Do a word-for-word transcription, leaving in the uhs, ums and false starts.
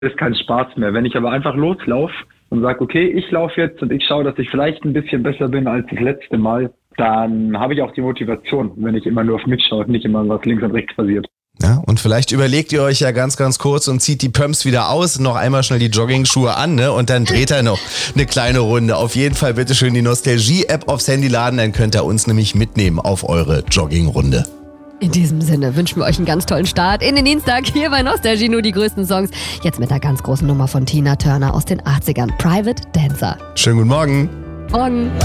ist kein Spaß mehr. Wenn ich aber einfach loslaufe und sage, okay, ich laufe jetzt und ich schaue, dass ich vielleicht ein bisschen besser bin als das letzte Mal, dann habe ich auch die Motivation, wenn ich immer nur auf mich schaue und nicht immer was links und rechts passiert. Ja, und vielleicht überlegt ihr euch ja ganz, ganz kurz und zieht die Pumps wieder aus, noch einmal schnell die Jogging-Schuhe an, ne? Und dann dreht er noch eine kleine Runde. Auf jeden Fall bitte schön die Nostalgie-App aufs Handy laden, dann könnt ihr uns nämlich mitnehmen auf eure Jogging-Runde. In diesem Sinne wünschen wir euch einen ganz tollen Start in den Dienstag hier bei Nostalgie, nur die größten Songs. Jetzt mit einer ganz großen Nummer von Tina Turner aus den achtzigern, Private Dancer. Schönen guten Morgen. Morgen.